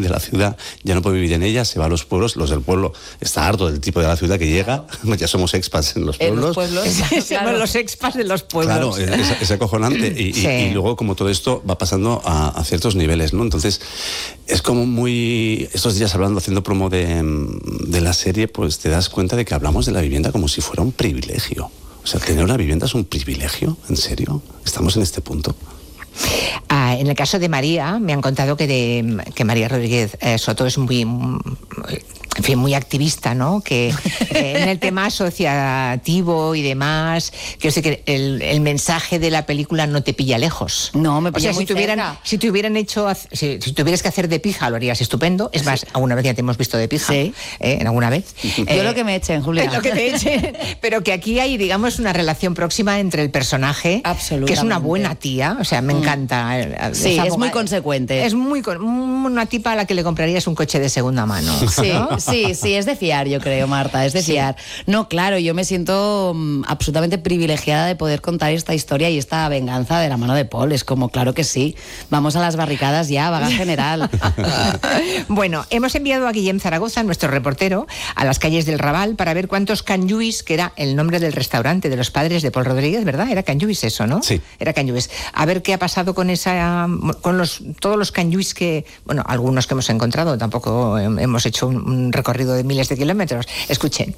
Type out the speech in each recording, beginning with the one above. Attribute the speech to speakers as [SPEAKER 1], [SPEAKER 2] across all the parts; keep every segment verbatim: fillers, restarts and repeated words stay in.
[SPEAKER 1] de la ciudad ya no puede vivir en ella, se va a los pueblos, los del pueblo está harto del tipo de la ciudad que llega, ya somos expats en los pueblos.
[SPEAKER 2] En los pueblos,
[SPEAKER 3] Somos claro. los expats de los pueblos.
[SPEAKER 1] Claro, es, es acojonante. Y, sí. y, y luego, como todo esto va pasando a, a ciertos niveles, ¿no? Entonces, es como muy... Estos días hablando, haciendo promo de, de la serie, pues te das cuenta de que hablamos de la vivienda como si fuera un privilegio. O sea, tener una vivienda es un privilegio, ¿en serio? ¿Estamos en este punto?
[SPEAKER 3] Ah, en el caso de María, me han contado que, de, que María Rodríguez eh, Soto es muy... en fin, muy activista, ¿no? Que eh, en el tema asociativo y demás, que yo sé que el, el mensaje de la película no te pilla lejos.
[SPEAKER 2] No, me pilla
[SPEAKER 3] o sea,
[SPEAKER 2] muy
[SPEAKER 3] si te hubieran,
[SPEAKER 2] cerca.
[SPEAKER 3] si te hubieran hecho, si, si tuvieras que hacer de pija, lo harías estupendo. Es más, sí. alguna vez ya te hemos visto de pija,
[SPEAKER 2] sí.
[SPEAKER 3] ¿eh? En alguna vez.
[SPEAKER 2] Yo eh, lo que me echen, Julia.
[SPEAKER 3] Lo que te echen. Pero que aquí hay, digamos, una relación próxima entre el personaje, que es una buena tía, o sea, me mm. encanta.
[SPEAKER 2] Sí, es muy consecuente.
[SPEAKER 3] Es muy una tipa a la que le comprarías un coche de segunda mano.
[SPEAKER 2] Sí,
[SPEAKER 3] ¿no?
[SPEAKER 2] sí, sí, es de fiar, yo creo, Marta, es de fiar. Sí. No, claro, yo me siento um, absolutamente privilegiada de poder contar esta historia y esta venganza de la mano de Paul. Es como, claro que sí. Vamos a las barricadas ya, vaga general.
[SPEAKER 3] Bueno, hemos enviado a Guillem Zaragoza, nuestro reportero, a las calles del Raval para ver cuántos Can Lluís, que era el nombre del restaurante de los padres de Paul Rodríguez, ¿verdad? Era Can Lluís eso, ¿no?
[SPEAKER 1] Sí.
[SPEAKER 3] Era Can Lluís. A ver qué ha pasado con esa, con los todos los Can Lluís que, bueno, algunos que hemos encontrado, tampoco hemos hecho un, un recorrido de miles de kilómetros. Escuchen.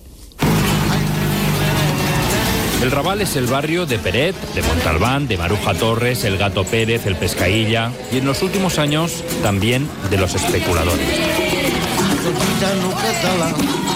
[SPEAKER 4] El Raval es el barrio de Peret, de Montalbán, de Maruja Torres, el Gato Pérez, el Pescailla y en los últimos años también de los especuladores.